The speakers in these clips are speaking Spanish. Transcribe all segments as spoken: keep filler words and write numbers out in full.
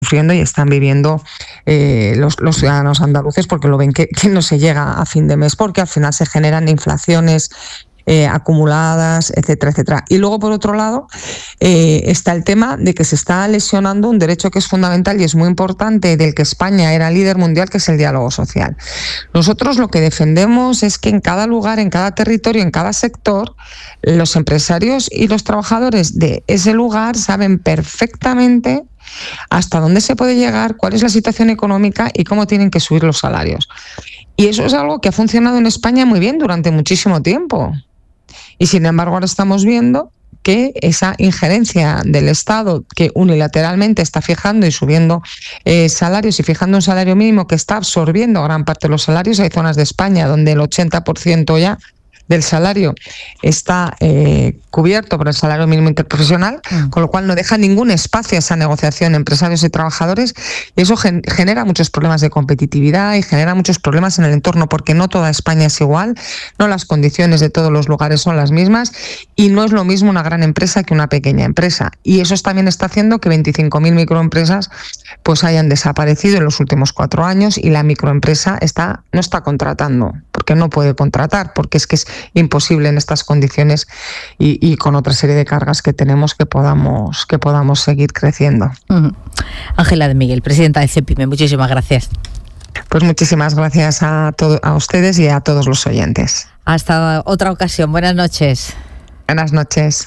sufriendo y están viviendo eh, los, los ciudadanos andaluces, porque lo ven que, que no se llega a fin de mes, porque al final se generan inflaciones Eh, acumuladas, etcétera, etcétera. Y luego, por otro lado, eh, está el tema de que se está lesionando un derecho que es fundamental y es muy importante, del que España era líder mundial, que es el diálogo social. Nosotros lo que defendemos es que en cada lugar, en cada territorio, en cada sector, los empresarios y los trabajadores de ese lugar saben perfectamente hasta dónde se puede llegar, cuál es la situación económica y cómo tienen que subir los salarios. Y eso es algo que ha funcionado en España muy bien durante muchísimo tiempo. Y sin embargo ahora estamos viendo que esa injerencia del Estado, que unilateralmente está fijando y subiendo eh, salarios y fijando un salario mínimo que está absorbiendo gran parte de los salarios, hay zonas de España donde el ochenta por ciento ya del salario está eh, cubierto por el salario mínimo interprofesional, mm. con lo cual no deja ningún espacio a esa negociación empresarios y trabajadores, y eso gen- genera muchos problemas de competitividad y genera muchos problemas en el entorno, porque no toda España es igual, no las condiciones de todos los lugares son las mismas, y no es lo mismo una gran empresa que una pequeña empresa, y eso también está haciendo que veinticinco mil microempresas pues hayan desaparecido en los últimos cuatro años, y la microempresa está no está contratando, porque no puede contratar, porque es que es imposible en estas condiciones y, y con otra serie de cargas que tenemos que podamos que podamos seguir creciendo. Uh-huh. Ángela de Miguel, presidenta de CEPIME, muchísimas gracias. Pues muchísimas gracias a, todo, a ustedes y a todos los oyentes. Hasta otra ocasión, buenas noches. Buenas noches.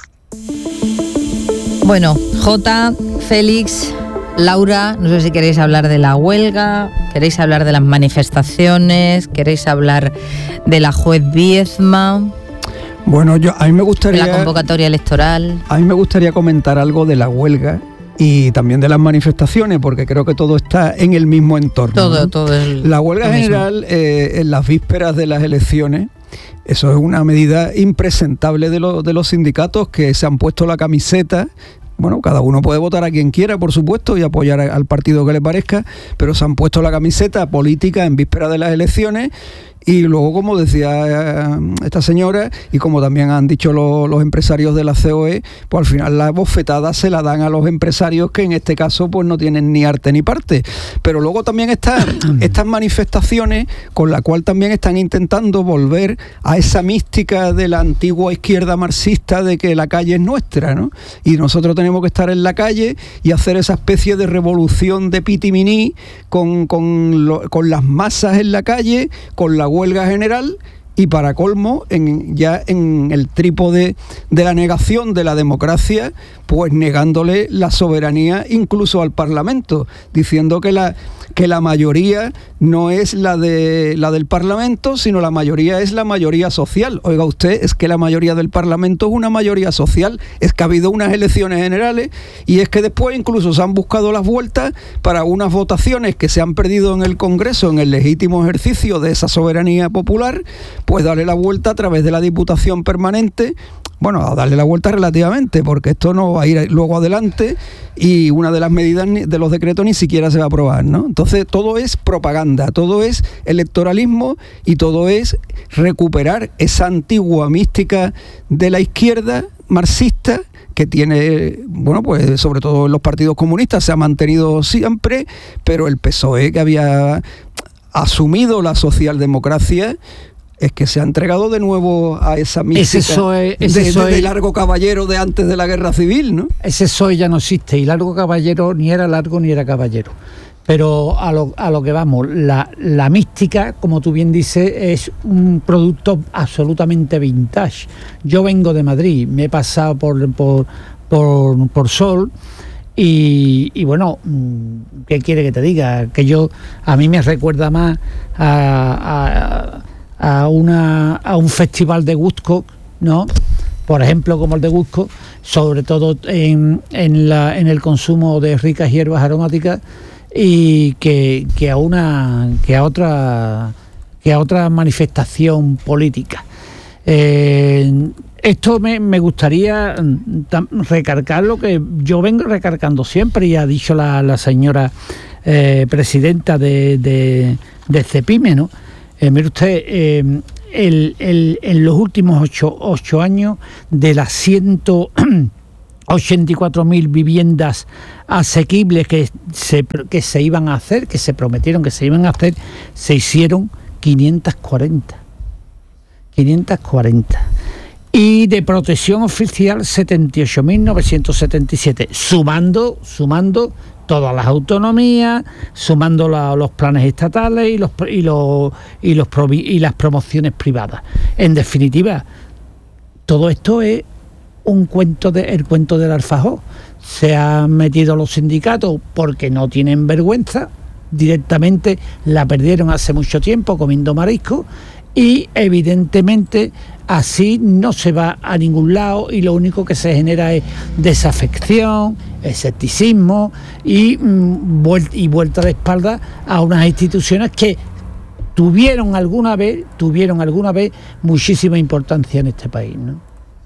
Bueno, Jota, Félix, Laura, no sé si queréis hablar de la huelga, queréis hablar de las manifestaciones, queréis hablar de la juez Viezma. Bueno, yo a mí me gustaría... de la convocatoria electoral. A mí me gustaría comentar algo de la huelga y también de las manifestaciones, porque creo que todo está en el mismo entorno. Todo, ¿no? todo el, La huelga general eh, en las vísperas de las elecciones, eso es una medida impresentable de, lo, de los sindicatos que se han puesto la camiseta. Bueno, cada uno puede votar a quien quiera, por supuesto, y apoyar al partido que le parezca, pero se han puesto la camiseta política en vísperas de las elecciones. Y luego, como decía esta señora, y como también han dicho los, los empresarios de la C O E, pues al final la bofetada se la dan a los empresarios, que en este caso pues no tienen ni arte ni parte. Pero luego también están estas manifestaciones con la cual también están intentando volver a esa mística de la antigua izquierda marxista de que la calle es nuestra, ¿no? Y nosotros tenemos que estar en la calle y hacer esa especie de revolución de pitiminí con, con, lo, con las masas en la calle, con la huelga general, y para colmo, en, ya en el trípode de la negación de la democracia, pues negándole la soberanía incluso al Parlamento, diciendo que la, que la mayoría no es la, de, la del Parlamento, sino la mayoría es la mayoría social. Oiga usted, es que la mayoría del Parlamento es una mayoría social, es que ha habido unas elecciones generales y es que después incluso se han buscado las vueltas para unas votaciones que se han perdido en el Congreso en el legítimo ejercicio de esa soberanía popular, pues darle la vuelta a través de la Diputación Permanente. Bueno, a darle la vuelta relativamente, porque esto no va a ir luego adelante y una de las medidas de los decretos ni siquiera se va a aprobar, ¿no? Entonces todo es propaganda, todo es electoralismo y todo es recuperar esa antigua mística de la izquierda marxista que tiene, bueno, pues sobre todo en los partidos comunistas se ha mantenido siempre, pero el P S O E, que había asumido la socialdemocracia, es que se ha entregado de nuevo a esa mística ese soy, ese de, soy, de, de Largo Caballero de antes de la Guerra Civil, ¿no? Ese soy ya no existe, y Largo Caballero ni era largo ni era caballero. Pero a lo, a lo que vamos, la, la mística, como tú bien dices, es un producto absolutamente vintage. Yo vengo de Madrid, me he pasado por, por, por, por Sol, y, y bueno, ¿qué quiere que te diga? Que yo, a mí me recuerda más a... a A, una, a un festival de Woodstock, ¿no? Por ejemplo, como el de Woodstock, sobre todo en, en, la, en el consumo de ricas hierbas aromáticas, y que, que a una que a otra que a otra manifestación política. Eh, esto me, me gustaría recargar lo que yo vengo recargando siempre, y ha dicho la, la señora eh, presidenta de, de, de CEPIME, ¿no? Eh, mire usted, eh, el, el, en los últimos ocho, ocho años, de las ciento ochenta y cuatro mil viviendas asequibles que se, que se iban a hacer, que se prometieron que se iban a hacer, se hicieron quinientas cuarenta. quinientas cuarenta. Y de protección oficial setenta y ocho mil novecientos setenta y siete, sumando, sumando todas las autonomías, sumando la, los planes estatales y los y los y los y las promociones privadas. En definitiva, todo esto es un cuento de el cuento del alfajor. Se han metido los sindicatos porque no tienen vergüenza, directamente la perdieron hace mucho tiempo comiendo marisco, y evidentemente así no se va a ningún lado, y lo único que se genera es desafección, escepticismo y, mm, vuel- y vuelta de espalda a unas instituciones que tuvieron alguna vez, tuvieron alguna vez muchísima importancia en este país, ¿no?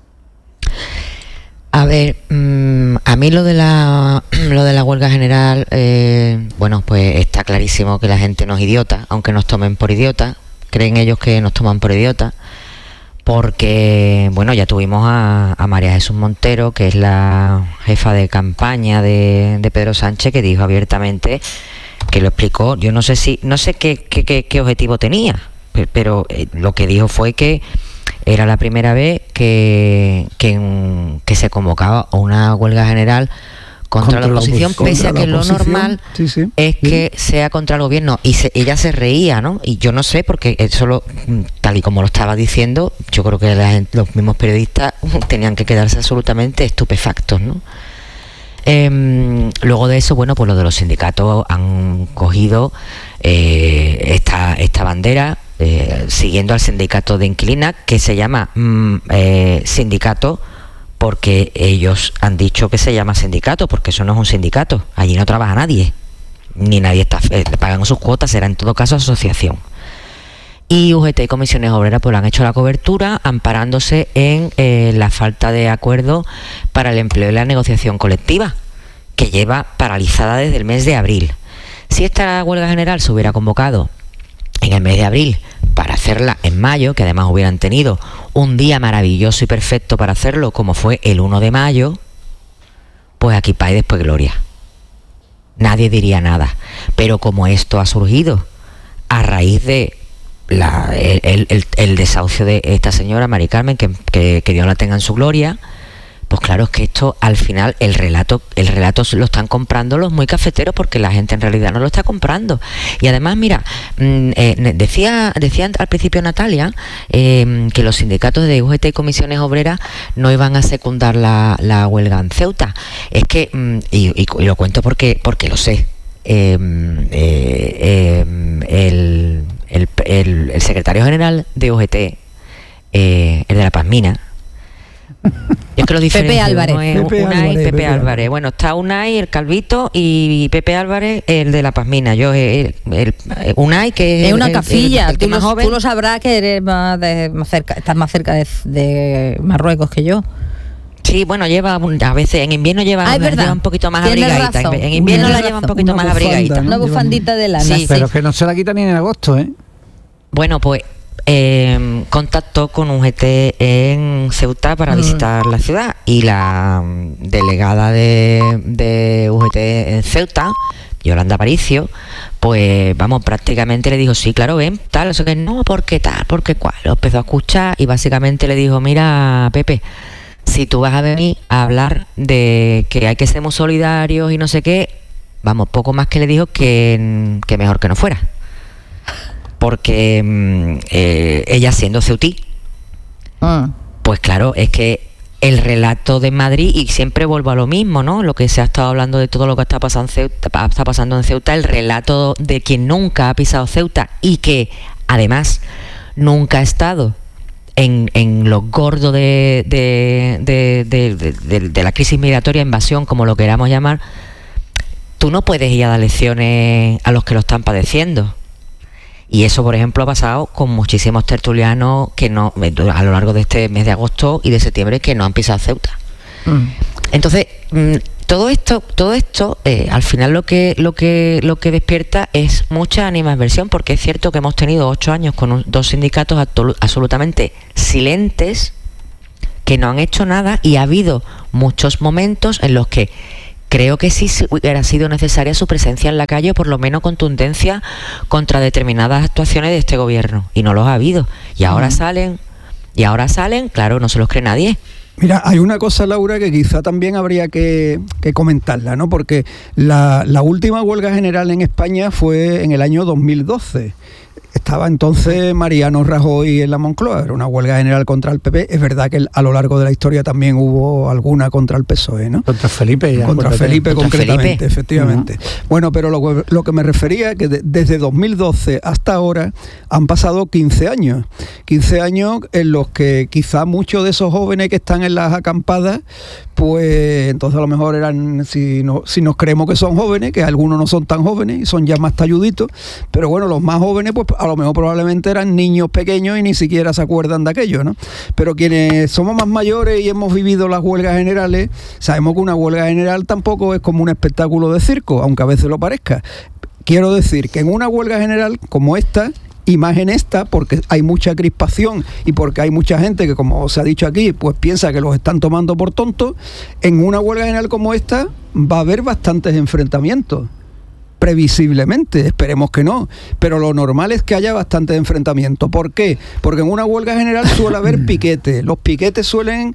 A ver, mmm, a mí lo de la lo de la huelga general, eh, bueno, pues está clarísimo que la gente no es idiota, aunque nos tomen por idiota. Creen ellos que nos toman por idiota, porque, bueno, ya tuvimos a, a María Jesús Montero, que es la jefa de campaña de, de Pedro Sánchez, que dijo abiertamente, que lo explicó, yo no sé si, no sé qué, qué, qué, qué objetivo tenía, pero, pero eh, lo que dijo fue que era la primera vez que, que, que se convocaba una huelga general contra, contra la oposición, la pese a que lo normal sí, sí, es sí. que sea contra el gobierno. Y se, ella se reía, ¿no? Y yo no sé, porque eso, lo, tal y como lo estaba diciendo, yo creo que la gente, los mismos periodistas tenían que quedarse absolutamente estupefactos, ¿no? Eh, luego de eso, bueno, pues los de los sindicatos han cogido eh, esta, esta bandera, eh, siguiendo al sindicato de inquilinas, que se llama mm, eh, sindicato, porque ellos han dicho que se llama sindicato, porque eso no es un sindicato, allí no trabaja nadie, ni nadie está eh, pagan sus cuotas, será en todo caso asociación. Y U G T y Comisiones Obreras pues han hecho la cobertura amparándose en eh, la falta de acuerdo para el empleo y la negociación colectiva, que lleva paralizada desde el mes de abril. Si esta huelga general se hubiera convocado en el mes de abril para hacerla en mayo, que además hubieran tenido un día maravilloso y perfecto para hacerlo, como fue el uno de mayo, pues aquí paz y después gloria. Nadie diría nada. Pero como esto ha surgido a raíz de la, el, el, el desahucio de esta señora Mari Carmen, que, que, que Dios la tenga en su gloria, pues claro, es que esto al final el relato el relato lo están comprando los muy cafeteros, porque la gente en realidad no lo está comprando. Y además, mira, eh, decía decía al principio Natalia eh, que los sindicatos de U G T y Comisiones Obreras no iban a secundar la, la huelga en Ceuta. Es que, y, y, y lo cuento porque porque lo sé, eh, eh, eh, el, el, el, el secretario general de U G T, eh, el de La Pazmina, es que lo Pepe Álvarez. No es Pepe Unai, Álvarez, Pepe, Pepe Álvarez. Álvarez. Bueno, está Unai, el Calvito, y Pepe Álvarez, el de La Pazmina. Yo, el, el, el Unai, que es es una el, cafilla. el, el, el tú, más lo, joven. tú lo sabrás, que eres más, de, más cerca, estás más cerca de, de Marruecos que yo. Sí, bueno, lleva a veces en invierno lleva, ah, lleva un poquito más Tienes abrigadita. razón. En invierno Tienes la lleva un razón. poquito Una más bufanda, abrigadita. ¿no? Una bufandita de lana. Sí, Sí, Pero que no se la quita ni en agosto, ¿eh? Bueno, pues eh, contactó con U G T en Ceuta para Mm. visitar la ciudad, y la delegada de, de U G T en Ceuta, Yolanda Aparicio, pues vamos, prácticamente le dijo, sí, claro, ven, tal, o sea que no, porque tal, porque cual, lo empezó a escuchar y básicamente le dijo, mira, Pepe, si tú vas a venir a hablar de que hay que ser muy solidarios y no sé qué, vamos, poco más que le dijo que, que mejor que no fuera. Porque eh, ella siendo ceutí, Ah. pues claro, es que el relato de Madrid, y siempre vuelvo a lo mismo, ¿no? Lo que se ha estado hablando de todo lo que está pasando en Ceuta, está pasando en Ceuta, el relato de quien nunca ha pisado Ceuta y que además nunca ha estado en, en lo gordo de, de, de, de, de, de, de la crisis migratoria, invasión, como lo queramos llamar. Tú no puedes ir a dar lecciones a los que lo están padeciendo. Y eso, por ejemplo, ha pasado con muchísimos tertulianos que no, a lo largo de este mes de agosto y de septiembre, que no han pisado Ceuta. Mm. Entonces, todo esto, todo esto, eh, al final lo que, lo que, lo que despierta es mucha animadversión, porque es cierto que hemos tenido ocho años con un, dos sindicatos absol- absolutamente silentes, que no han hecho nada, y ha habido muchos momentos en los que creo que sí hubiera sido necesaria su presencia en la calle, o por lo menos contundencia contra determinadas actuaciones de este gobierno, y no los ha habido. Y ahora salen, y ahora salen, claro, no se los cree nadie. Mira, hay una cosa, Laura, que quizá también habría que, que comentarla, ¿no? Porque la, la última huelga general en España fue en el año dos mil doce. Estaba entonces Mariano Rajoy en la Moncloa, era una huelga general contra el P P. Es verdad que a lo largo de la historia también hubo alguna contra el P S O E, ¿no? Contra Felipe. Ya, contra Felipe contra concretamente, Felipe. Efectivamente. Uh-huh. Bueno, pero lo, lo que me refería es que de, desde dos mil doce hasta ahora han pasado quince años. quince años en los que quizá muchos de esos jóvenes que están en las acampadas, pues entonces a lo mejor eran, si, no, si nos creemos que son jóvenes, que algunos no son tan jóvenes y son ya más talluditos, pero bueno, los más jóvenes pues a lo mejor probablemente eran niños pequeños y ni siquiera se acuerdan de aquello, ¿no? Pero quienes somos más mayores y hemos vivido las huelgas generales, sabemos que una huelga general tampoco es como un espectáculo de circo, aunque a veces lo parezca. Quiero decir que en una huelga general como esta, y más en esta, porque hay mucha crispación y porque hay mucha gente que, como se ha dicho aquí, pues piensa que los están tomando por tontos, en una huelga general como esta va a haber bastantes enfrentamientos. Previsiblemente, esperemos que no, pero lo normal es que haya bastante enfrentamiento. ¿Por qué? Porque en una huelga general suele haber piquetes. Los piquetes suelen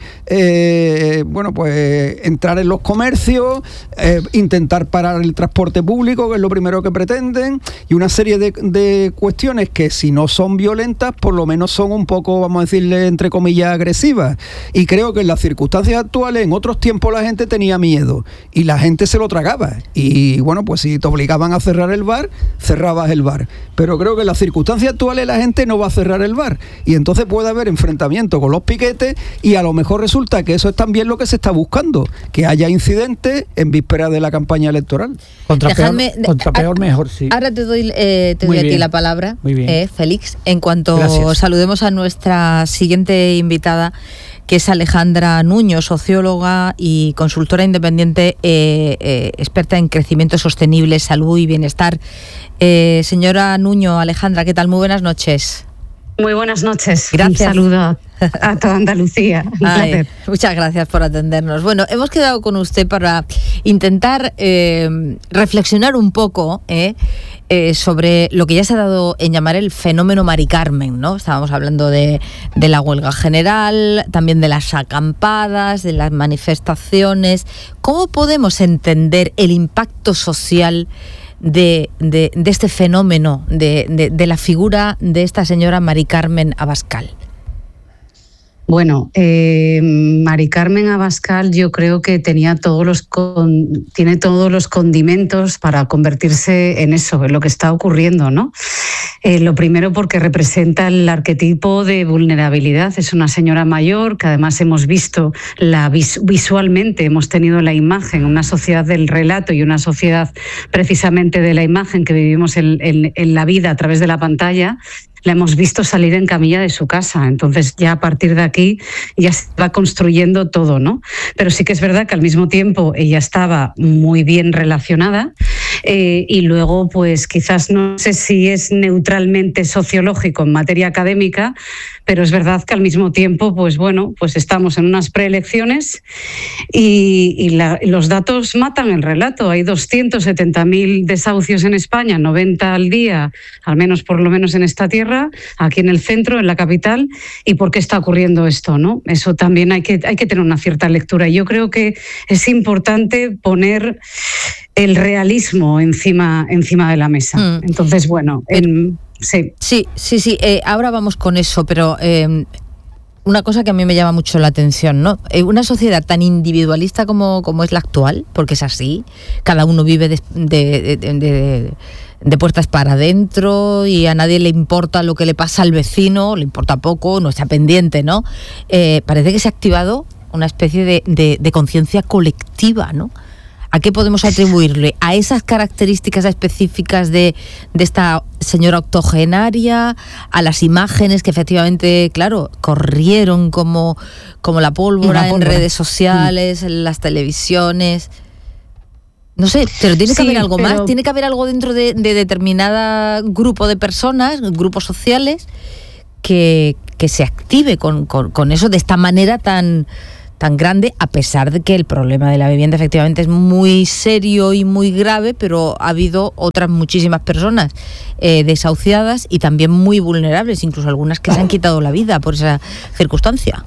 eh, bueno, pues entrar en los comercios, eh, intentar parar el transporte público, que es lo primero que pretenden, y una serie de, de cuestiones que, si no son violentas, por lo menos son un poco, vamos a decirle, entre comillas, agresivas. Y creo que en las circunstancias actuales, en otros tiempos la gente tenía miedo y la gente se lo tragaba. Y bueno, pues si te obligaban van a cerrar el bar, cerrabas el bar. Pero creo que en las circunstancias actuales la gente no va a cerrar el bar. Y entonces puede haber enfrentamiento con los piquetes, y a lo mejor resulta que eso es también lo que se está buscando, que haya incidentes en vísperas de la campaña electoral. Contra, Dejadme, peor, contra peor, mejor, sí. Ahora te doy, eh, te doy a ti la palabra, eh, Félix, en cuanto Gracias. Saludemos a nuestra siguiente invitada, que es Alejandra Nuño, socióloga y consultora independiente, eh, eh, experta en crecimiento sostenible, salud y bienestar. Eh, señora Nuño, Alejandra, ¿qué tal? Muy buenas noches. Muy buenas noches. Gracias. Un saludo a toda Andalucía. Un Ay, placer. Muchas gracias por atendernos. Bueno, hemos quedado con usted para intentar eh, reflexionar un poco eh, eh, sobre lo que ya se ha dado en llamar el fenómeno Mari Carmen, ¿no? Estábamos hablando de, de la huelga general, también de las acampadas, de las manifestaciones. ¿Cómo podemos entender el impacto social De, de, de este fenómeno, de, de, de la figura de esta señora Mari Carmen Abascal? Bueno, eh, Mari Carmen Abascal yo creo que tenía todos los con, tiene todos los condimentos para convertirse en eso, en lo que está ocurriendo, ¿no? Eh, lo primero porque representa el arquetipo de vulnerabilidad. Es una señora mayor que además hemos visto la vis, visualmente, hemos tenido la imagen, una sociedad del relato y una sociedad precisamente de la imagen que vivimos en, en, en la vida a través de la pantalla. La hemos visto salir en camilla de su casa, entonces ya a partir de aquí ya se va construyendo todo, ¿no? Pero sí que es verdad que al mismo tiempo ella estaba muy bien relacionada eh, y luego pues quizás no sé si es neutralmente sociológico en materia académica, pero es verdad que al mismo tiempo pues bueno, pues estamos en unas preelecciones y, y la, los datos matan el relato. Hay doscientos setenta mil desahucios en España, noventa al día, al menos por lo menos en esta tierra, aquí en el centro, en la capital. ¿Y por qué está ocurriendo esto, no? Eso también hay que, hay que tener una cierta lectura. Yo creo que es importante poner el realismo encima, encima de la mesa. Mm. Entonces, bueno, en, sí. Sí, sí, sí. Eh, ahora vamos con eso, pero eh, una cosa que a mí me llama mucho la atención, ¿no? Eh, una sociedad tan individualista como, como es la actual, porque es así, cada uno vive de... de, de, de, de de puertas para adentro y a nadie le importa lo que le pasa al vecino, le importa poco, no está pendiente, ¿no? Eh, parece que se ha activado una especie de, de, de conciencia colectiva, ¿no? ¿A qué podemos atribuirle? ¿A esas características específicas de, de esta señora octogenaria? ¿A las imágenes que efectivamente, claro, corrieron como, como la pólvora, pólvora en redes sociales, mm. en las televisiones? No sé, pero tiene que sí, haber algo pero... más, tiene que haber algo dentro de, de determinada grupo de personas, grupos sociales, que, que se active con, con, con eso de esta manera tan, tan grande, a pesar de que el problema de la vivienda efectivamente es muy serio y muy grave, pero ha habido otras muchísimas personas eh, desahuciadas y también muy vulnerables, incluso algunas que se han quitado la vida por esa circunstancia.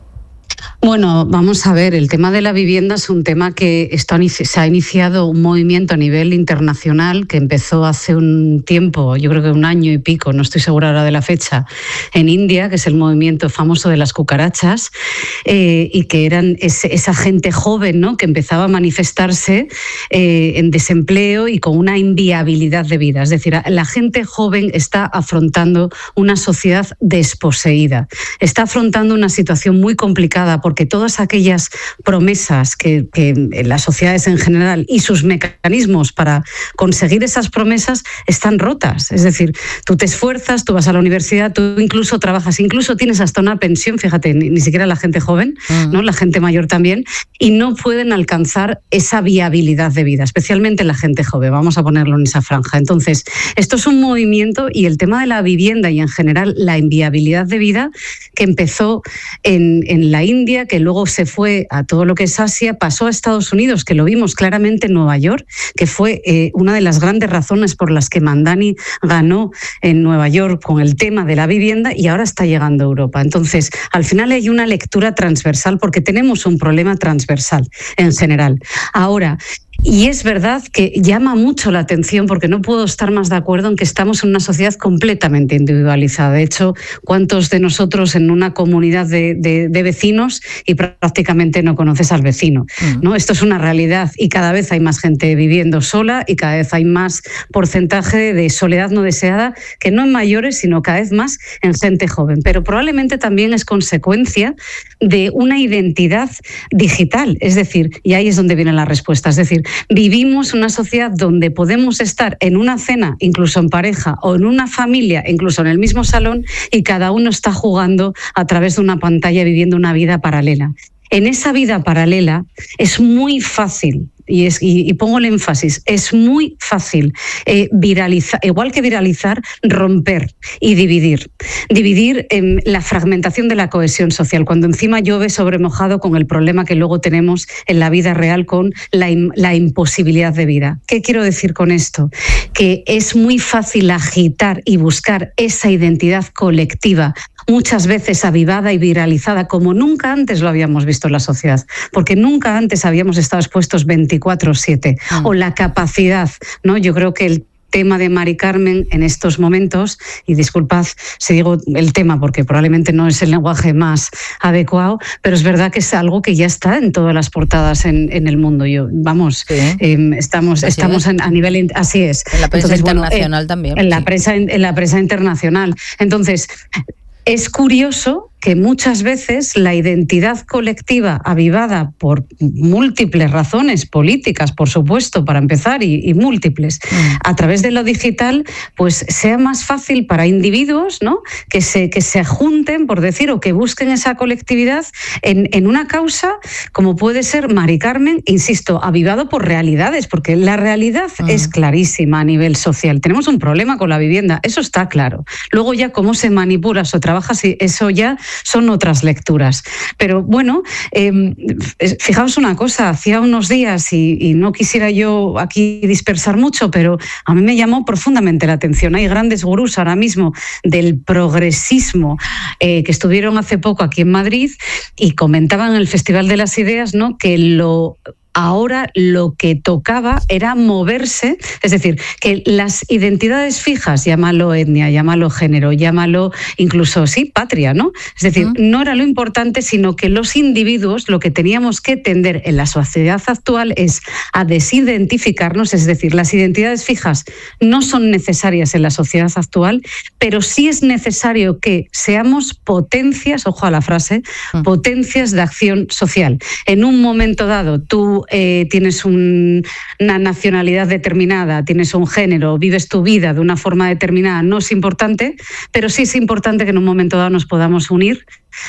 Bueno, vamos a ver, el tema de la vivienda es un tema que está, se ha iniciado un movimiento a nivel internacional que empezó hace un tiempo, yo creo que un año y pico, no estoy segura ahora de la fecha, en India, que es el movimiento famoso de las cucarachas, eh, y que eran ese, esa gente joven, ¿no?, que empezaba a manifestarse eh, en desempleo y con una inviabilidad de vida. Es decir, la gente joven está afrontando una sociedad desposeída, está afrontando una situación muy complicada porque todas aquellas promesas que, que las sociedades en general y sus mecanismos para conseguir esas promesas están rotas. Es decir, tú te esfuerzas, tú vas a la universidad, tú incluso trabajas, incluso tienes hasta una pensión, fíjate, ni, ni siquiera la gente joven, uh-huh. ¿no?, la gente mayor también, y no pueden alcanzar esa viabilidad de vida, especialmente la gente joven, vamos a ponerlo en esa franja. Entonces, esto es un movimiento y el tema de la vivienda y en general la inviabilidad de vida que empezó en, en la India, que luego se fue a todo lo que es Asia, pasó a Estados Unidos, que lo vimos claramente en Nueva York, que fue eh, una de las grandes razones por las que Mandani ganó en Nueva York con el tema de la vivienda, y ahora está llegando a Europa. Entonces, al final hay una lectura transversal porque tenemos un problema transversal en general. Ahora, y es verdad que llama mucho la atención, porque no puedo estar más de acuerdo en que estamos en una sociedad completamente individualizada. De hecho, ¿cuántos de nosotros en una comunidad de, de, de vecinos y prácticamente no conoces al vecino? ¿No? Esto es una realidad y cada vez hay más gente viviendo sola y cada vez hay más porcentaje de soledad no deseada, que no en mayores, sino cada vez más en gente joven. Pero probablemente también es consecuencia de una identidad digital. Es decir, y ahí es donde viene la respuesta, es decir, vivimos una sociedad donde podemos estar en una cena, incluso en pareja, o en una familia, incluso en el mismo salón, y cada uno está jugando a través de una pantalla, viviendo una vida paralela. En esa vida paralela es muy fácil, y, es, y, y pongo el énfasis, es muy fácil eh, viralizar, igual que viralizar, romper y dividir. Dividir en la fragmentación de la cohesión social, cuando encima llueve sobre mojado con el problema que luego tenemos en la vida real con la, la imposibilidad de vida. ¿Qué quiero decir con esto? Que es muy fácil agitar y buscar esa identidad colectiva, muchas veces avivada y viralizada como nunca antes lo habíamos visto en la sociedad, porque nunca antes habíamos estado expuestos veinticuatro siete, mm. o la capacidad, ¿no? Yo creo que el tema de Mari Carmen en estos momentos, y disculpad si digo el tema porque probablemente no es el lenguaje más adecuado, pero es verdad que es algo que ya está en todas las portadas en, en el mundo. Yo, vamos, sí. eh, estamos, estamos en, a nivel, así es. En la prensa Entonces, internacional bueno, eh, también. En la, sí. prensa, en, en la prensa internacional. Entonces, es curioso que muchas veces la identidad colectiva avivada por múltiples razones políticas, por supuesto, para empezar, y, y múltiples, mm. a través de lo digital, pues sea más fácil para individuos, ¿no?, que se, que se junten, por decir, o que busquen esa colectividad en, en una causa como puede ser Mari Carmen, insisto, avivado por realidades, porque la realidad mm. es clarísima a nivel social. Tenemos un problema con la vivienda, eso está claro. Luego ya cómo se manipula o trabaja, eso ya son otras lecturas. Pero bueno, eh, fijaos una cosa, hacía unos días, y, y no quisiera yo aquí dispersar mucho, pero a mí me llamó profundamente la atención. Hay grandes gurús ahora mismo del progresismo eh, que estuvieron hace poco aquí en Madrid y comentaban en el Festival de las Ideas, ¿no?, que lo... ahora lo que tocaba era moverse, es decir, que las identidades fijas, llámalo etnia, llámalo género, llámalo incluso, sí, patria, ¿no? Es decir, uh-huh. no era lo importante, sino que los individuos, lo que teníamos que tender en la sociedad actual es a desidentificarnos, es decir, las identidades fijas no son necesarias en la sociedad actual, pero sí es necesario que seamos potencias, ojo a la frase, uh-huh. potencias de acción social. En un momento dado, tú Eh, tienes un, una nacionalidad determinada, tienes un género, vives tu vida de una forma determinada, no es importante, pero sí es importante que en un momento dado nos podamos unir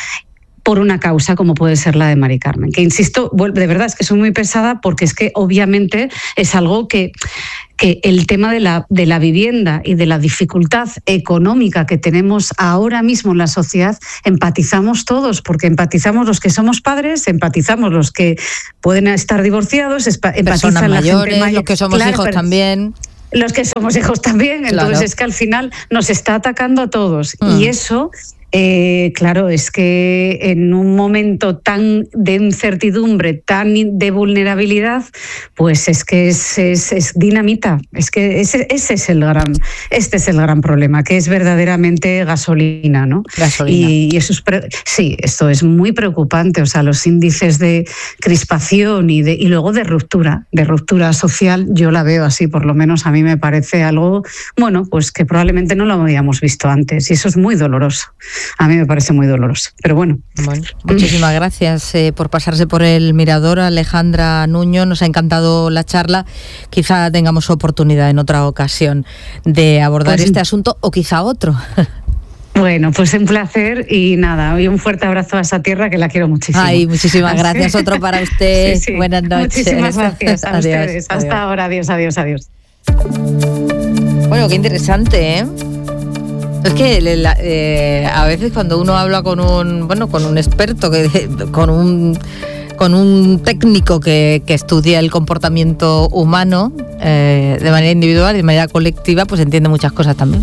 por una causa como puede ser la de Mari Carmen, que insisto, de verdad es que soy muy pesada porque es que obviamente es algo que que el tema de la, de la vivienda y de la dificultad económica que tenemos ahora mismo en la sociedad, empatizamos todos, porque empatizamos los que somos padres, empatizamos los que pueden estar divorciados, empatizan personas la mayores, gente mayor, los que somos claro, hijos pero, también. Los que somos hijos también, entonces claro. es que al final nos está atacando a todos. Mm. Y eso, eh, claro, es que en un momento tan de incertidumbre, tan de vulnerabilidad, pues es que es, es, es dinamita. Es que ese, ese es el gran, este es el gran problema, que es verdaderamente gasolina, ¿no? Gasolina. Y, y eso es, pre- sí, esto es muy preocupante. O sea, los índices de crispación y de y luego de ruptura, de ruptura social, yo la veo así, por lo menos a mí me parece algo, bueno, pues que probablemente no lo habíamos visto antes, y eso es muy doloroso. A mí me parece muy doloroso, pero bueno. Bueno, muchísimas gracias eh, por pasarse por el Mirador, Alejandra Nuño. Nos ha encantado la charla. Quizá tengamos oportunidad en otra ocasión de abordar Pues, este asunto o quizá otro. Bueno, pues un placer y nada, y un fuerte abrazo a esa tierra que la quiero muchísimo. Ay, muchísimas gracias. Otro para usted. Sí, sí. Buenas noches. Muchísimas gracias a Adiós, ustedes. Hasta adiós. ahora, adiós, adiós, adiós. Bueno, qué interesante, ¿eh? Es que le- la- eh, a veces cuando uno habla con un, bueno, con un experto, que, con un con un técnico que, que estudia el comportamiento humano eh, de manera individual y de manera colectiva, pues entiende muchas cosas también.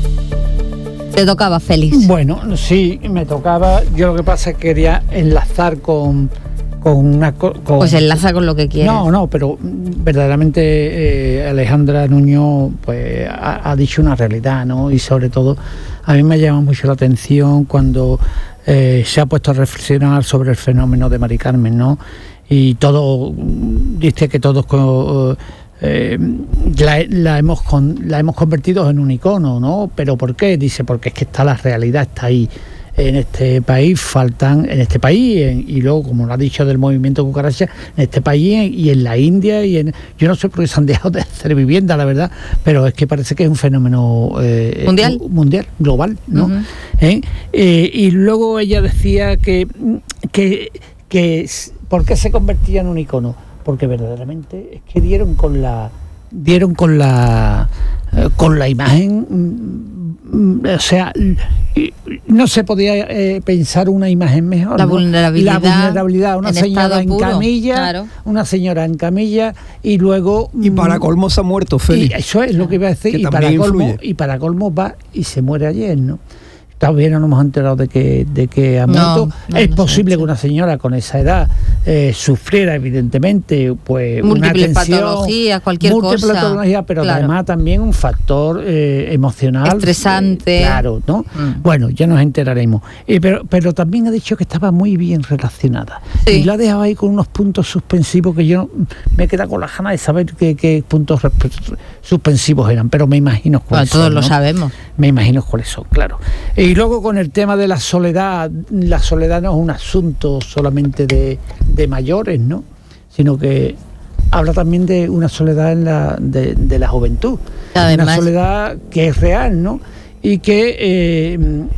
Te tocaba, Félix. Bueno, sí, me tocaba. Yo lo que pasa es que quería enlazar con, con una co- con, Pues enlaza con lo que quieras. No, no, pero mm, verdaderamente eh, Alejandra Nuño pues ha, ha dicho una realidad, ¿no? Y sobre todo a mí me llama mucho la atención cuando eh, se ha puesto a reflexionar sobre el fenómeno de Mari Carmen, ¿no? Y todo, mm, dice que todos co- eh, la, la hemos con, la hemos convertido en un icono, ¿no? ¿Pero por qué? Dice, porque es que está la realidad, está ahí. En este país faltan, en este país, en, y luego, como lo ha dicho del movimiento cucaracha, en este país en, y en la India, y en, yo no sé por qué se han dejado de hacer vivienda, la verdad, pero es que parece que es un fenómeno eh, ¿Mundial? mundial, global, ¿no? Uh-huh. ¿Eh? Eh, y luego ella decía que, que, que ¿por qué se convertía en un icono? Porque verdaderamente es que dieron con la dieron con la eh, con la imagen, mm, o sea, no se podía eh, pensar una imagen mejor. La ¿no? vulnerabilidad, la vulnerabilidad, una en señora estado en puro, camilla, claro. una señora en camilla y luego Y para mm, colmo se ha muerto, Félix. y eso es lo que iba a decir, Que y para también colmo influye. y para colmo va y se muere ayer, ¿no? Todavía no nos hemos enterado de que, de que ha No, muerto. no, es no posible sé. que una señora con esa edad eh, sufriera, evidentemente, pues Múltiples una tensión, patologías, cualquier múltiples cosa. patologías, pero Claro. además también un factor eh, emocional. Estresante. eh, claro, ¿no? Mm. Bueno, ya nos enteraremos. Eh, pero, pero también ha dicho que estaba muy bien relacionada. Sí. Y la ha dejado ahí con unos puntos suspensivos que yo me queda con la gana de saber qué, qué puntos resp- suspensivos eran, pero me imagino Bueno, cuáles todos son, lo ¿no? sabemos. Me imagino cuáles son, claro. Y luego con el tema de la soledad, la soledad no es un asunto solamente de, de mayores, ¿no? Sino que habla también de una soledad en la, de, de la juventud. Además- una soledad que es real, ¿no? Y que eh,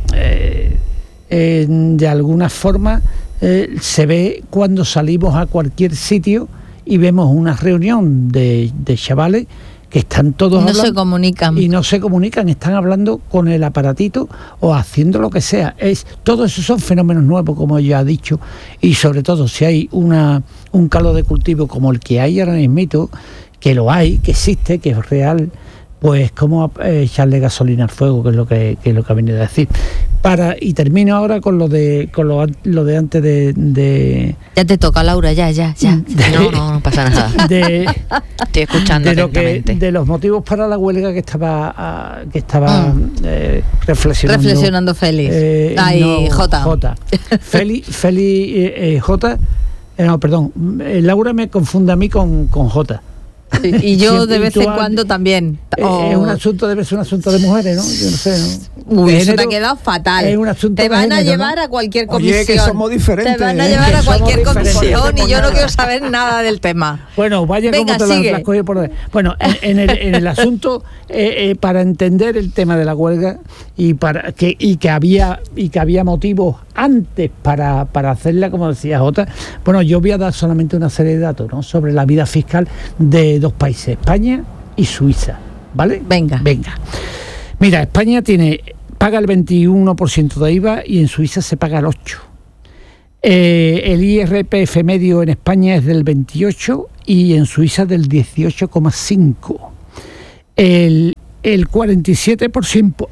eh, eh, de alguna forma eh, se ve cuando salimos a cualquier sitio y vemos una reunión de, de chavales que están todos No hablando se comunican. y no se comunican, están hablando con el aparatito o haciendo lo que sea. Es, todo eso son fenómenos nuevos, como ya ha dicho, y sobre todo si hay una un caldo de cultivo como el que hay ahora mismo, que lo hay, que existe, que es real, pues como eh, echarle gasolina al fuego, que es lo que, que es lo que ha venido a decir. Para, y termino ahora con lo de con lo, lo de antes de, de, Ya te toca, Laura, ya, ya, ya. de, No, no, no pasa nada. de, Estoy escuchando de lo que atentamente. de los motivos para la huelga que estaba ah, que estaba Mm. eh, reflexionando Reflexionando, Félix. eh, Ay, no, Jota. Jota Félix Félix eh, eh, Jota eh, no perdón eh, Laura me confunde a mí con, con Jota. Y yo Siempre- de y vez tú en has- cuando también. Eh, Oh. Es un asunto, debe ser un asunto de mujeres, ¿no? Yo no sé, ¿no? Uy, De eso te ha género, quedado fatal. es un asunto Te de van a género, llevar ¿no? a cualquier Oye, comisión. que somos diferentes, Te van a ¿eh? llevar Que a somos cualquier diferentes. comisión y yo no quiero saber nada del tema. Bueno, vaya Venga, como te sigue. las, las coges por donde- Bueno, en, en el, en el asunto, eh, eh, para entender el tema de la huelga y para que y que había y que había motivos antes para, para hacerla, como decía Jota, bueno, yo voy a dar solamente una serie de datos, ¿no? Sobre la vida fiscal de dos países, España y Suiza, ¿vale? Venga. Venga. Mira, España tiene paga el veintiuno por ciento de I V A y en Suiza se paga el ocho por ciento. Eh, el I R P F medio en España es del veintiocho por ciento y en Suiza del dieciocho coma cinco por ciento. El, el cuarenta y siete por ciento,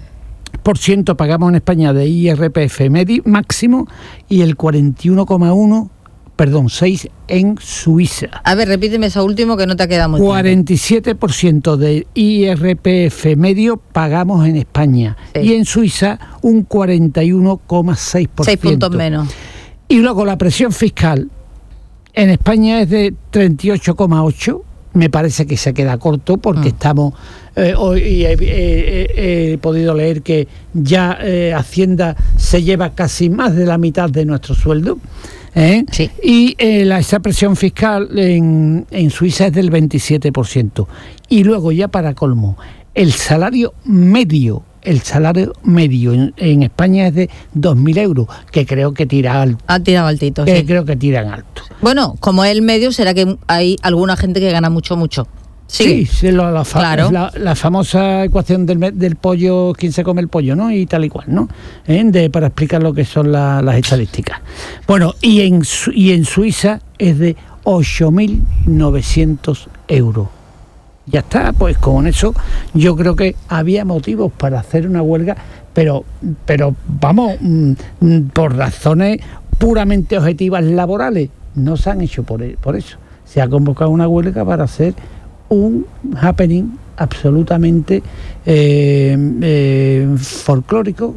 por ciento pagamos en España de I R P F medio, máximo y el cuarenta y uno coma uno, perdón, seis en Suiza. A ver, repíteme eso último que no te ha quedado muy claro. cuarenta y siete por ciento de I R P F medio pagamos en España, sí, y en Suiza un cuarenta y uno coma seis por ciento. seis puntos menos. Y luego la presión fiscal en España es de treinta y ocho coma ocho. Me parece que se queda corto porque mm. estamos eh, hoy he, he, he podido leer que ya eh, Hacienda se lleva casi más de la mitad de nuestro sueldo. ¿Eh? Sí. Y eh, la, esa presión fiscal en, en Suiza es del veintisiete por ciento. Y luego, ya para colmo, el salario medio, el salario medio en, en España es de dos mil euros, que creo que tira alto. Ha tirado altito, que sí. creo que tiran alto. Bueno, como es el medio, será que hay alguna gente que gana mucho, mucho. Sí, sí, la, la, fa- claro. la, la famosa ecuación del, del pollo, quién se come el pollo, ¿no? Y tal y cual, ¿no? ¿Eh? De, para explicar lo que son la, las estadísticas. Bueno, y en, y en Suiza es de ocho mil novecientos euros. Ya está, pues con eso yo creo que había motivos para hacer una huelga, pero, pero vamos, mm, por razones puramente objetivas laborales, no se han hecho por, por eso. Se ha convocado una huelga para hacer un happening absolutamente eh, eh, folclórico,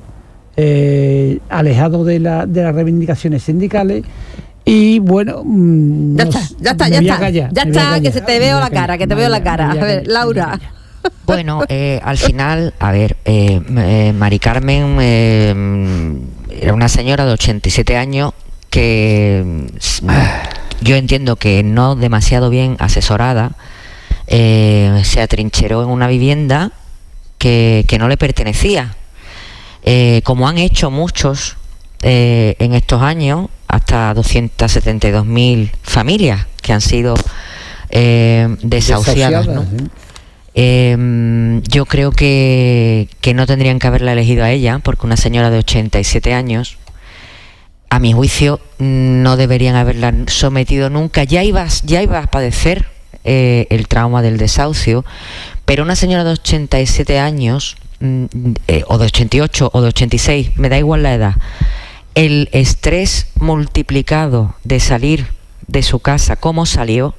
eh, alejado de, la, de las reivindicaciones sindicales. Y bueno, mmm, ya, no, está, ya está, ya está, callar, ya está, que se te veo la cara, que te veo la cara. A ver, Laura. Bueno, eh, al final, a ver, eh, eh, Mari Carmen eh, era una señora de ochenta y siete años que yo entiendo que no demasiado bien asesorada. Eh, se atrincheró en una vivienda que, que no le pertenecía, eh, como han hecho muchos eh, en estos años, hasta doscientas setenta y dos mil familias que han sido eh, desahuciadas, ¿no? ¿Sí? Eh, yo creo que, que no tendrían que haberla elegido a ella, porque una señora de ochenta y siete años, a mi juicio, no deberían haberla sometido nunca. Ya iba, ya iba a padecer Eh, el trauma del desahucio, pero una señora de ochenta y siete años eh, o de ochenta y ocho o de ochenta y seis, me da igual la edad, el estrés multiplicado de salir de su casa como salió,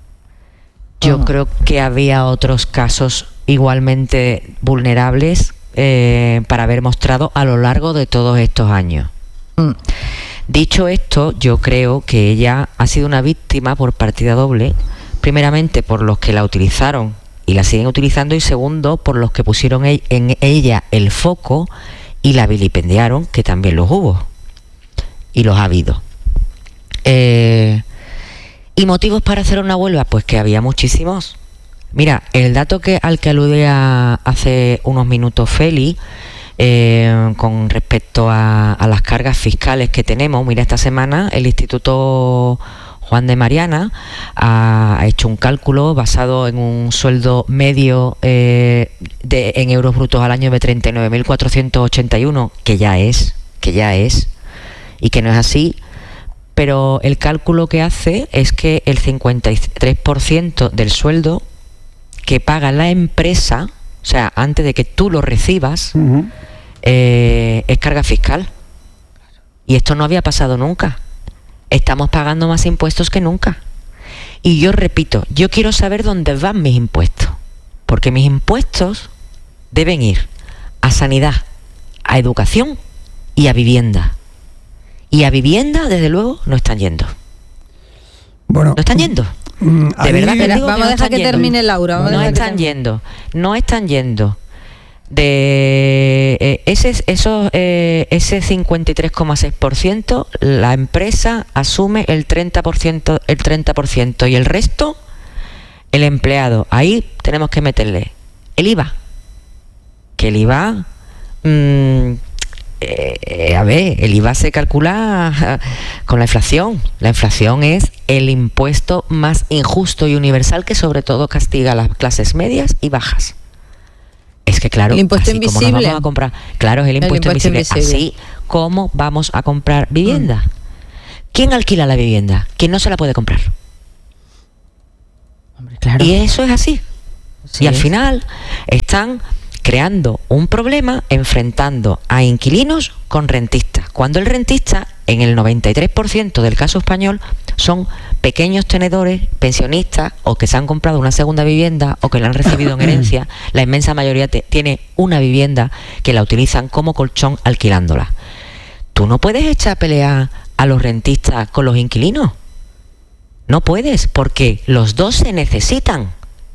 yo uh-huh. creo que había otros casos igualmente vulnerables eh, para haber mostrado a lo largo de todos estos años. uh. Dicho esto, yo creo que ella ha sido una víctima por partida doble. Primeramente por los que la utilizaron y la siguen utilizando, y segundo por los que pusieron en ella el foco y la vilipendiaron, que también los hubo y los ha habido. Eh, ¿Y motivos para hacer una huelga? Pues que había muchísimos. Mira, el dato que al que aludía hace unos minutos Feli, eh, con respecto a, a las cargas fiscales que tenemos, mira, esta semana el Instituto Juan de Mariana ha hecho un cálculo basado en un sueldo medio eh, de, en euros brutos al año de treinta y nueve mil cuatrocientos ochenta y uno, que ya es, que ya es, y que no es así, pero el cálculo que hace es que el cincuenta y tres por ciento del sueldo que paga la empresa, o sea, antes de que tú lo recibas, uh-huh. eh, es carga fiscal. Y esto no había pasado nunca. Estamos pagando más impuestos que nunca. Y yo repito, yo quiero saber dónde van mis impuestos, porque mis impuestos deben ir a sanidad, a educación y a vivienda. Y a vivienda, desde luego, no están yendo. Bueno, no están yendo. Mm, de ahí, verdad que digo vamos que no a dejar que yendo. termine Laura. Vamos no a están yendo, no están yendo. De eh, ese esos, eh, ese cincuenta y tres coma seis por ciento, la empresa asume el treinta por ciento, el treinta por ciento y el resto el empleado. Ahí tenemos que meterle el I V A, que el I V A mmm, eh, a ver, el I V A se calcula con la inflación. La inflación es el impuesto más injusto y universal que sobre todo castiga a las clases medias y bajas. Es que claro, el impuesto así invisible. como nos vamos a comprar, claro, es el impuesto, el impuesto invisible. invisible. Así como vamos a comprar vivienda. Mm. ¿Quién alquila la vivienda? ¿Quién no se la puede comprar? Hombre, claro. Y eso es así. Sí y al es. final están creando un problema enfrentando a inquilinos con rentistas, cuando el rentista, en el noventa y tres por ciento del caso español, son pequeños tenedores, pensionistas, o que se han comprado una segunda vivienda o que la han recibido en herencia. La inmensa mayoría te, tiene una vivienda que la utilizan como colchón alquilándola. Tú no puedes echar a pelear a los rentistas con los inquilinos. No puedes, porque los dos se necesitan.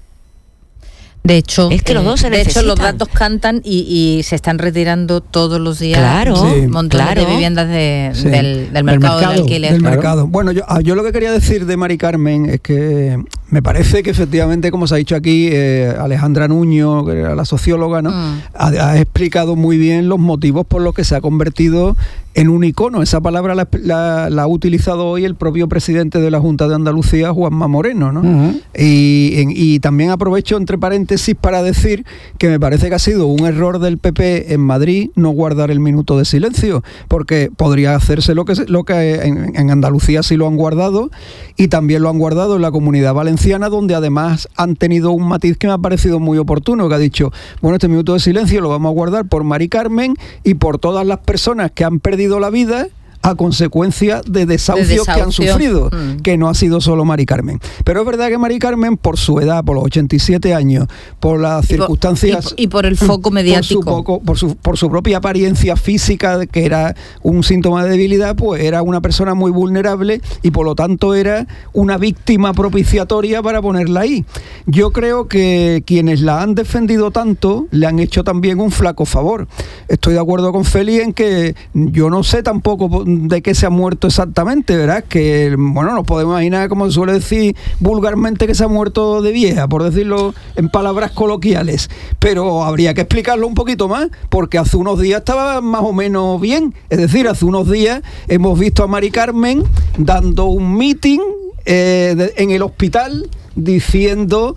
De hecho, es que los dos se de necesitan. hecho los datos cantan y, y se están retirando todos los días claro, un montón claro. de viviendas de, Sí. del, del mercado del alquiler. Del claro. mercado. Bueno, yo, yo lo que quería decir de Mari Carmen es que me parece que efectivamente, como se ha dicho aquí, eh, Alejandra Nuño, que era la socióloga, ¿no? Mm. Ha, ha explicado muy bien los motivos por los que se ha convertido en un icono. Esa palabra la, la, la ha utilizado hoy el propio presidente de la Junta de Andalucía, Juanma Moreno, ¿no? Uh-huh. y, y también aprovecho, entre paréntesis, para decir que me parece que ha sido un error del P P en Madrid no guardar el minuto de silencio, porque podría hacerse lo que, lo que en, en Andalucía sí lo han guardado, y también lo han guardado en la Comunidad Valenciana, donde además han tenido un matiz que me ha parecido muy oportuno, que ha dicho, bueno, este minuto de silencio lo vamos a guardar por Mari Carmen y por todas las personas que han perdido la vida a consecuencia de desahucios de desahucio. que han sufrido, mm. que no ha sido solo Mari Carmen. Pero es verdad que Mari Carmen, por su edad, por los ochenta y siete años, por las y circunstancias... Por, y, y por el foco mediático. Por su, poco, por, su, por su propia apariencia física, que era un síntoma de debilidad, pues era una persona muy vulnerable y por lo tanto era una víctima propiciatoria para ponerla ahí. Yo creo que quienes la han defendido tanto le han hecho también un flaco favor. Estoy de acuerdo con Feli en que yo no sé tampoco de qué se ha muerto exactamente, ¿verdad? Que, bueno, nos podemos imaginar, como se suele decir vulgarmente, que se ha muerto de vieja, por decirlo en palabras coloquiales, pero habría que explicarlo un poquito más, porque hace unos días estaba más o menos bien, es decir, hace unos días hemos visto a Mari Carmen dando un meeting eh, de, en el hospital, diciendo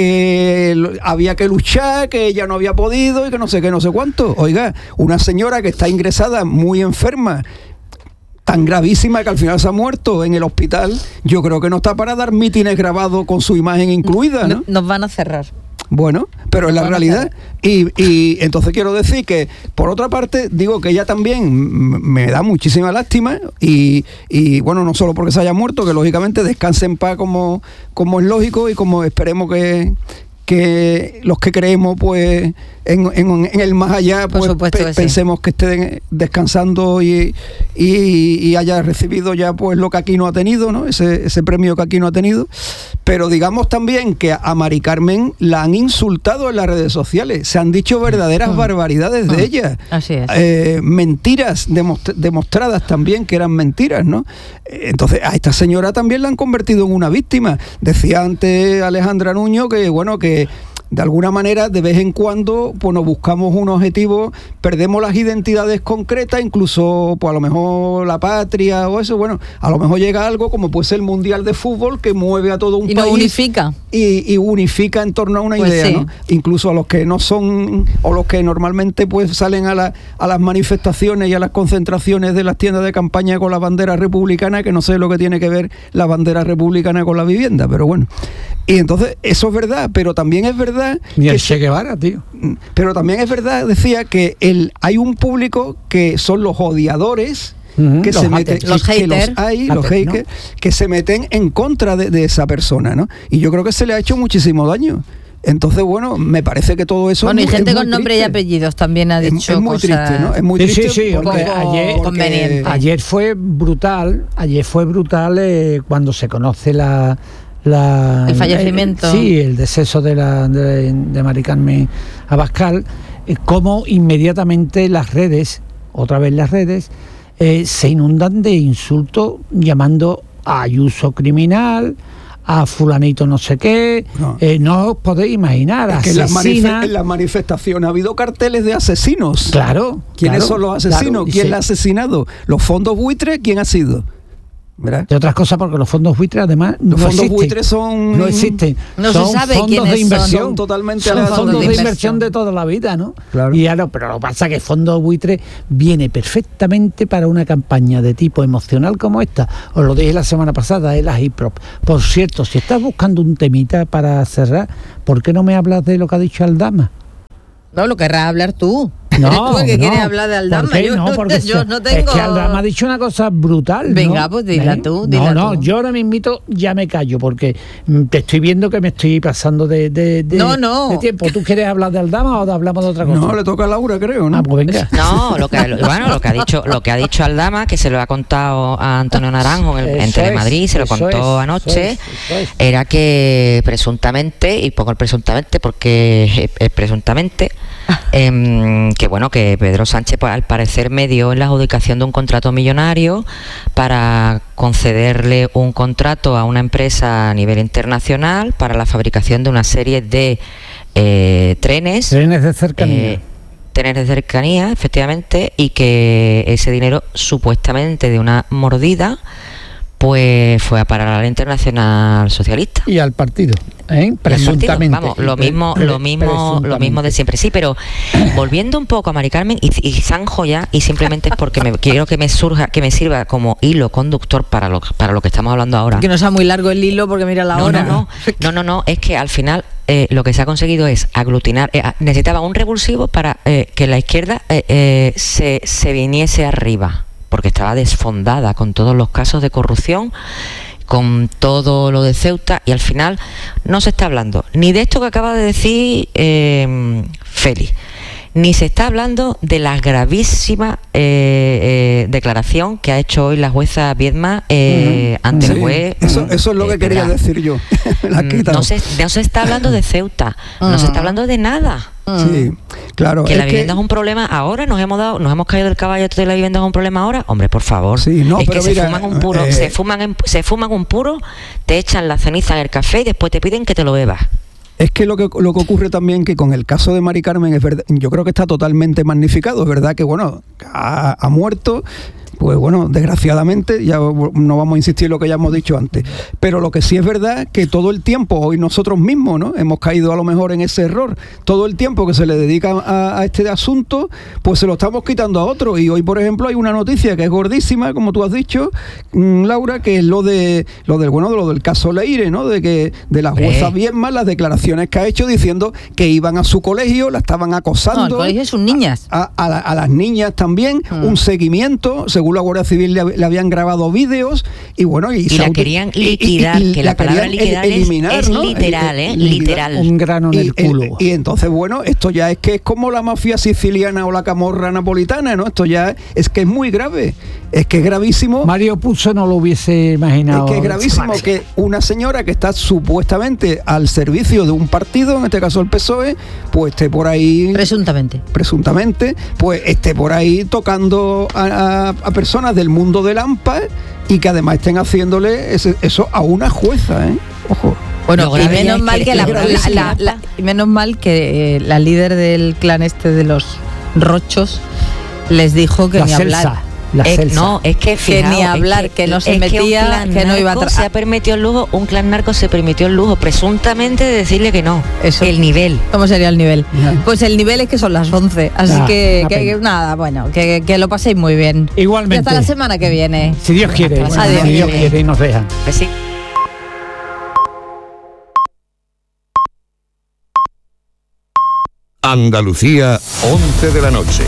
que había que luchar, que ella no había podido y que no sé qué, no sé cuánto. Oiga, una señora que está ingresada muy enferma, tan gravísima que al final se ha muerto en el hospital, yo creo que no está para dar mítines grabados con su imagen incluida, ¿no? Nos van a cerrar. Bueno, pero es la realidad. Y, y entonces quiero decir que, por otra parte, digo que ella también me da muchísima lástima y, y bueno, no solo porque se haya muerto, que lógicamente descanse en paz como, como es lógico y como esperemos que, que los que creemos pues en, en, en el más allá, pues pe- que pensemos sí. que esté descansando y, y, y haya recibido ya pues lo que aquí no ha tenido, ¿no? Ese, ese premio que aquí no ha tenido. Pero digamos también que a Mari Carmen la han insultado en las redes sociales, se han dicho verdaderas mm. barbaridades mm. de ella. Así es. Eh, mentiras demostra- demostradas también que eran mentiras, ¿no? Entonces a esta señora también la han convertido en una víctima. Decía antes Alejandra Nuño que, bueno, que de alguna manera, de vez en cuando, pues nos buscamos un objetivo, perdemos las identidades concretas, incluso, pues a lo mejor la patria o eso, bueno, a lo mejor llega algo como puede ser el Mundial de Fútbol, que mueve a todo un y país. Y unifica. Y, y unifica en torno a una pues idea, sí. ¿no? Incluso a los que no son, o los que normalmente pues salen a, la, a las manifestaciones y a las concentraciones de las tiendas de campaña con la bandera republicana, que no sé lo que tiene que ver la bandera republicana con la vivienda, pero bueno. Y entonces, eso es verdad, pero también es verdad Ni el que Che Guevara, tío. Pero también es verdad, decía, que el, hay un público que son los odiadores, uh-huh, que los se meten, los que, haters, que los hay, los haters, ¿no? que se meten en contra de, de esa persona, ¿no? Y yo creo que se le ha hecho muchísimo daño. Entonces, bueno, me parece que todo eso... Bueno, es y muy, gente es con nombre triste. y apellidos también ha dicho es, es muy cosas... triste, ¿no? Es muy sí, triste. Sí, sí, porque, ayer, conveniente. ayer fue brutal, ayer fue brutal eh, cuando se conoce la... La, el fallecimiento. Eh, sí, el deceso de, la, de, de Mari Carmen Abascal, eh, cómo inmediatamente las redes, otra vez las redes, eh, se inundan de insultos llamando a Ayuso criminal, a fulanito no sé qué, no, eh, no os podéis imaginar, es que en, las manif- en las manifestaciones ha habido carteles de asesinos. Claro. ¿Quiénes claro, son los asesinos? Claro, ¿Quién sí. la ha asesinado? ¿Los fondos buitres? ¿Quién ha sido? ¿verdad? De otras cosas, porque los fondos buitres además los no fondos existen. buitres son no existen. No son se sabe fondos quiénes de inversión. son. Totalmente Son aleatorios. fondos de inversión. inversión de toda la vida, ¿no? Claro. Y ahora, pero lo que pasa es que fondos buitres viene perfectamente para una campaña de tipo emocional como esta. Os lo dije la semana pasada, es la Hiprop. Por cierto, si estás buscando un temita para cerrar, ¿por qué no me hablas de lo que ha dicho Aldama? No, lo querrás hablar tú. No, tú el que no. quieres hablar de Aldama. ¿Por qué? Yo, No, porque yo se- no tengo... Es que Aldama ha dicho una cosa brutal, ¿no? Venga, pues dila ¿Eh? tú, dila No, no, tú. yo ahora mismito ya me callo, porque mm, te estoy viendo que me estoy pasando de, de, de, No, no. de tiempo. ¿Tú quieres hablar de Aldama o hablamos de otra cosa? No, le toca a Laura, creo, ¿no? Ah, pues venga. No, lo que, lo- bueno, lo que ha dicho, lo que ha dicho Aldama, que se lo ha contado a Antonio Naranjo en, el, en Eso Telemadrid, es, se lo eso contó es, anoche, eso es, eso es. era que presuntamente, y pongo el presuntamente porque es, es presuntamente, em, que bueno, que Pedro Sánchez pues, al parecer medió en la adjudicación de un contrato millonario para concederle un contrato a una empresa a nivel internacional para la fabricación de una serie de eh, trenes. Trenes de cercanía. Eh, trenes de cercanía, efectivamente, y que ese dinero supuestamente de una mordida pues fue a parar a la Internacional Socialista. Y al partido, ¿eh? Presuntamente. Vamos, lo mismo, Pre- lo mismo, presuntamente. lo mismo de siempre. Sí, pero volviendo un poco a Mari Carmen y, y zanjo ya, y simplemente es porque me, quiero que me surja, que me sirva como hilo conductor para lo, para lo que estamos hablando ahora. Que no sea muy largo el hilo porque mira la No, hora. no, no, no, no, no, es que al final eh, lo que se ha conseguido es aglutinar, eh, necesitaba un revulsivo para eh, que la izquierda eh, eh, se, se viniese arriba, porque estaba desfondada con todos los casos de corrupción, con todo lo de Ceuta, y al final no se está hablando ni de esto que acaba de decir eh, Félix, ni se está hablando de la gravísima eh, eh, declaración que ha hecho hoy la jueza Viedma eh, uh-huh. ante sí, el juez. Eso, eso es lo que eh, quería ¿verdad? decir yo. La no, se, no se está hablando de Ceuta, uh-huh. no se está hablando de nada. Sí, claro. Que es la que, vivienda es un problema ahora, nos hemos dado, nos hemos caído del caballo de la vivienda es un problema ahora, hombre, por favor. Sí, no, es pero que mira, se fuman un puro, eh, se fuman en, se fuman un puro, te echan la ceniza en el café y después te piden que te lo bebas. Es que lo que lo que ocurre también que con el caso de Mari Carmen es verdad, yo creo que está totalmente magnificado, es verdad que bueno, ha, ha muerto. Pues bueno, desgraciadamente, ya no vamos a insistir en lo que ya hemos dicho antes, pero lo que sí es verdad que todo el tiempo, hoy nosotros mismos, ¿no? Hemos caído a lo mejor en ese error, todo el tiempo que se le dedica a, a este asunto, pues se lo estamos quitando a otro, y hoy por ejemplo hay una noticia que es gordísima, como tú has dicho, mmm, Laura, que es lo de lo del bueno, de lo del caso Leire, ¿no? De que de la jueza Viedma, las declaraciones que ha hecho diciendo que iban a su colegio, la estaban acosando. No, el colegio es sus niñas. A, a, a, a las niñas también, mm. un seguimiento, según la Guardia Civil le, le habían grabado vídeos y bueno y, y la querían liquidar, y, y, y que la, la palabra liquidar el, eliminar, es, ¿no? es literal, ¿eh? Literal. Un grano en el culo. Y, y entonces bueno, esto ya es que es como la mafia siciliana o la camorra napolitana, ¿no? Esto ya es que es muy grave, es que es gravísimo. Mario Puzo no lo hubiese imaginado. Es que es gravísimo que una señora que está supuestamente al servicio de un partido, en este caso el P S O E, pues esté por ahí presuntamente, presuntamente, pues esté por ahí tocando a, a, a personas del mundo del A M P A y que además estén haciéndole ese, eso a una jueza, ¿eh? Ojo. Bueno, y menos mal que la, la, la, la, y menos mal que eh, la líder del clan este de los Rochos les dijo que la ni Celsa. hablar. La eh, no, es que, fijaos, que ni hablar, es que, que no se es metía, que, que no iba a tra- se ha permitido el lujo, un clan narco se permitió el lujo presuntamente de decirle que no. Eso. El nivel. ¿Cómo sería el nivel? Yeah. Pues el nivel es que son las once, así nah, que, que, que nada, bueno, que, que lo paséis muy bien. Igualmente. Y hasta la semana que viene. Si Dios quiere, bueno, Adiós. Si Dios quiere y nos dejan. Pues sí. Andalucía, once de la noche.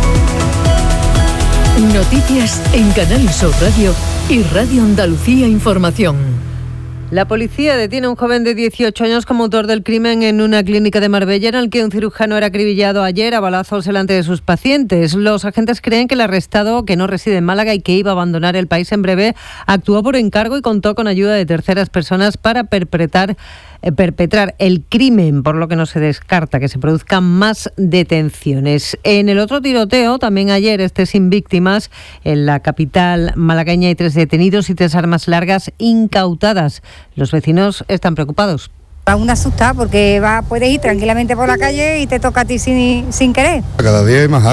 Noticias en Canal Sur Radio y Radio Andalucía Información. La policía detiene a un joven de dieciocho años como autor del crimen en una clínica de Marbella en el que un cirujano era acribillado ayer a balazos delante de sus pacientes. Los agentes creen que el arrestado, que no reside en Málaga y que iba a abandonar el país en breve, actuó por encargo y contó con ayuda de terceras personas para perpetrar perpetrar el crimen, por lo que no se descarta que se produzcan más detenciones. En el otro tiroteo, también ayer, este sin víctimas, en la capital malagueña hay tres detenidos y tres armas largas incautadas. Los vecinos están preocupados. Aún asustada porque va, puedes ir tranquilamente por la calle y te toca a ti sin, sin querer. Cada día hay más armas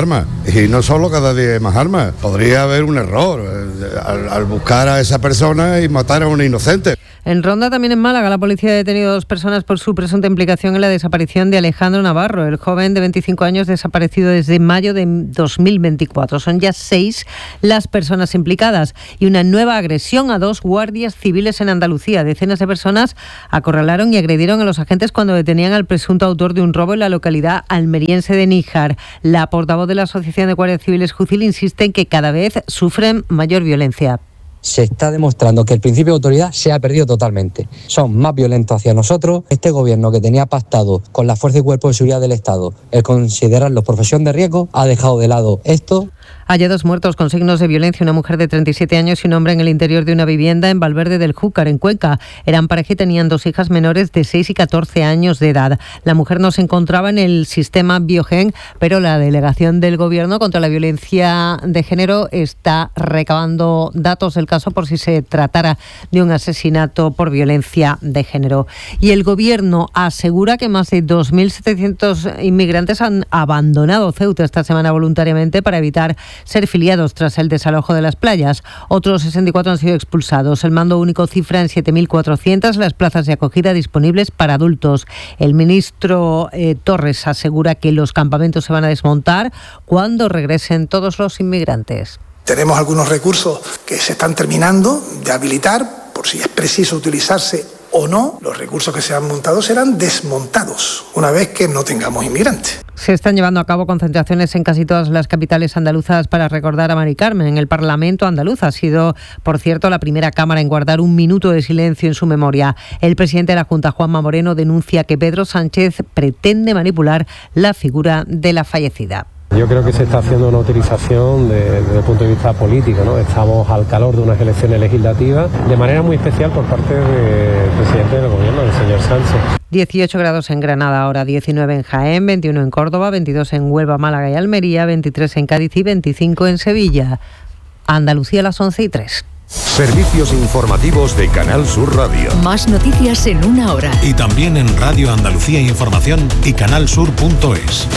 Y no solo cada día hay más armas, podría haber un error al, al buscar a esa persona y matar a un inocente. En Ronda, también en Málaga, la policía ha detenido a dos personas por su presunta implicación en la desaparición de Alejandro Navarro, el joven de veinticinco años desaparecido desde mayo de dos mil veinticuatro. Son ya seis las personas implicadas y una nueva agresión a dos guardias civiles en Andalucía. Decenas de personas acorralaron y agredieron a los agentes cuando detenían al presunto autor de un robo en la localidad almeriense de Níjar. La portavoz de la Asociación de Guardias Civiles Jucil insiste en que cada vez sufren mayor violencia. Se está demostrando que el principio de autoridad se ha perdido totalmente. Son más violentos hacia nosotros. Este gobierno, que tenía pactado con la Fuerza y Cuerpo de Seguridad del Estado el considerarlos profesión de riesgo, ha dejado de lado esto. Hay dos muertos con signos de violencia, una mujer de treinta y siete años y un hombre en el interior de una vivienda en Valverde del Júcar, en Cuenca. Eran pareja y tenían dos hijas menores de seis y catorce años de edad. La mujer no se encontraba en el sistema Biogen, pero la Delegación del Gobierno contra la Violencia de Género está recabando datos del caso por si se tratara de un asesinato por violencia de género. Y el Gobierno asegura que más de dos mil setecientos inmigrantes han abandonado Ceuta esta semana voluntariamente para evitar ser filiados tras el desalojo de las playas. Otros sesenta y cuatro han sido expulsados. El mando único cifra en siete mil cuatrocientas las plazas de acogida disponibles para adultos. El ministro eh, Torres asegura que los campamentos se van a desmontar cuando regresen todos los inmigrantes. Tenemos algunos recursos que se están terminando de habilitar, por si es preciso utilizarse o no. Los recursos que se han montado serán desmontados una vez que no tengamos inmigrantes. Se están llevando a cabo concentraciones en casi todas las capitales andaluzas para recordar a Mari Carmen. El Parlamento andaluz ha sido, por cierto, la primera Cámara en guardar un minuto de silencio en su memoria. El presidente de la Junta, Juanma Moreno, denuncia que Pedro Sánchez pretende manipular la figura de la fallecida. Yo creo que se está haciendo una utilización de, desde el punto de vista político, ¿no? Estamos al calor de unas elecciones legislativas, de manera muy especial por parte del presidente del gobierno, el señor Sánchez. dieciocho grados en Granada ahora, diecinueve en Jaén, veintiuno en Córdoba, veintidós en Huelva, Málaga y Almería, veintitrés en Cádiz y veinticinco en Sevilla. Andalucía a las once y tres. Servicios informativos de Canal Sur Radio. Más noticias en una hora. Y también en Radio Andalucía Información y canal sur punto es.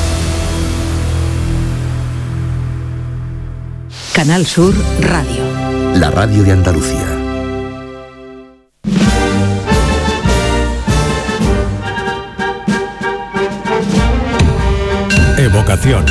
Canal Sur Radio. La radio de Andalucía. Evocación.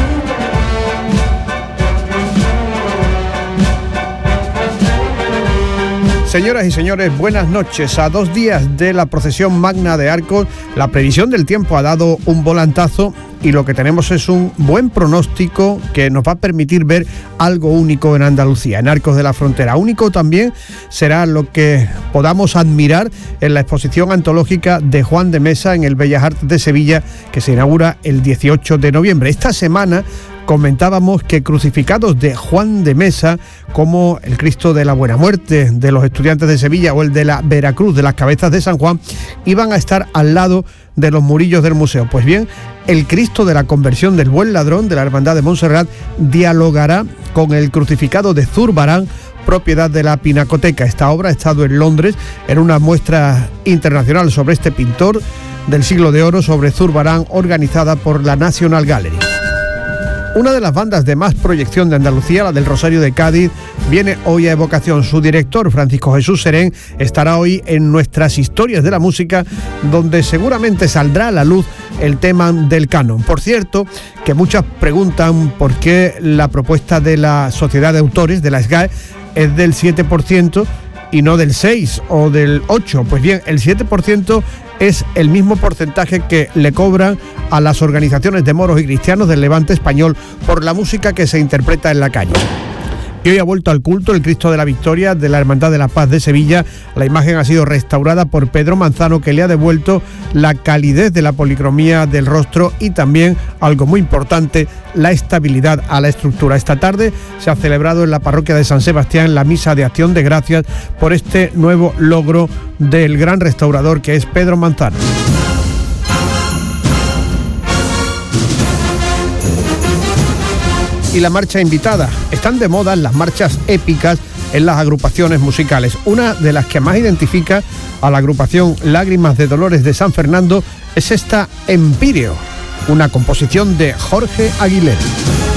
Señoras y señores, buenas noches. A dos días de la procesión magna de Arcos, la previsión del tiempo ha dado un volantazo y lo que tenemos es un buen pronóstico que nos va a permitir ver algo único en Andalucía, en Arcos de la Frontera. Único también será lo que podamos admirar en la exposición antológica de Juan de Mesa en el Bellas Artes de Sevilla, que se inaugura el dieciocho de noviembre. Esta semana comentábamos que crucificados de Juan de Mesa, como el Cristo de la Buena Muerte de los Estudiantes de Sevilla o el de la Veracruz de las Cabezas de San Juan, iban a estar al lado de los murillos del museo. Pues bien, el Cristo de la Conversión del Buen Ladrón de la Hermandad de Montserrat dialogará con el crucificado de Zurbarán, propiedad de la Pinacoteca. Esta obra ha estado en Londres en una muestra internacional sobre este pintor del siglo de oro, sobre Zurbarán, organizada por la National Gallery. Una de las bandas de más proyección de Andalucía, la del Rosario de Cádiz, viene hoy a Evocación. Su director, Francisco Jesús Serén, estará hoy en Nuestras Historias de la Música, donde seguramente saldrá a la luz el tema del canon. Por cierto, que muchas preguntan por qué la propuesta de la Sociedad de Autores, de la S G A E, es del siete por ciento y no del seis o del ocho. Pues bien, el siete por ciento es el mismo porcentaje que le cobran a las organizaciones de moros y cristianos del Levante español por la música que se interpreta en la calle. Y hoy ha vuelto al culto el Cristo de la Victoria de la Hermandad de la Paz de Sevilla. La imagen ha sido restaurada por Pedro Manzano, que le ha devuelto la calidez de la policromía del rostro y también, algo muy importante, la estabilidad a la estructura. Esta tarde se ha celebrado en la parroquia de San Sebastián la misa de acción de gracias por este nuevo logro del gran restaurador que es Pedro Manzano. Y la marcha invitada. Están de moda las marchas épicas en las agrupaciones musicales. Una de las que más identifica a la agrupación Lágrimas de Dolores de San Fernando es esta Empíreo. una composición de Jorge Aguilera.